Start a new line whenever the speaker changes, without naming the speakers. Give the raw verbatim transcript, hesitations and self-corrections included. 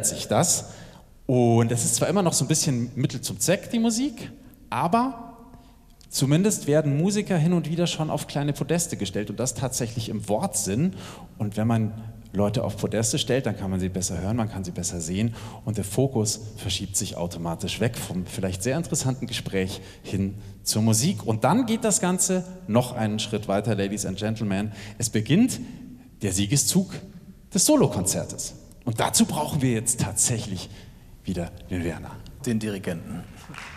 ändert sich das. Und es ist zwar immer noch so ein bisschen Mittel zum Zweck, die Musik, aber zumindest werden Musiker hin und wieder schon auf kleine Podeste gestellt und das tatsächlich im Wortsinn. Und wenn man Leute auf Podeste stellt, dann kann man sie besser hören, man kann sie besser sehen und der Fokus verschiebt sich automatisch weg vom vielleicht sehr interessanten Gespräch hin zur Musik. Und dann geht das Ganze noch einen Schritt weiter, Ladies and Gentlemen. Es beginnt der Siegeszug des Solokonzertes. Und dazu brauchen wir jetzt tatsächlich wieder den Werner.
Den Dirigenten.